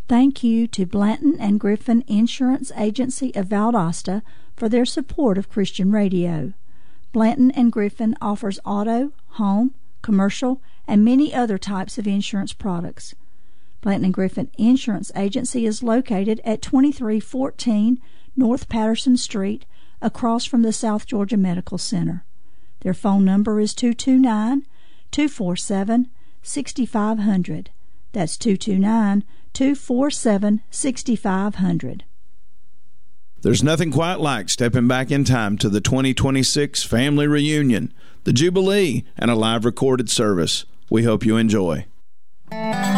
Thank you to Blanton and Griffin Insurance Agency of Valdosta for their support of Christian radio. Blanton and Griffin offers auto, home, commercial, and many other types of insurance products. Blanton and Griffin Insurance Agency is located at 2314 North Patterson Street, across from the South Georgia Medical Center. Their phone number is 229-247-6500. That's 229-247-6500. There's nothing quite like stepping back in time to the 2026 family reunion, the Jubilee, and a live recorded service. We hope you enjoy.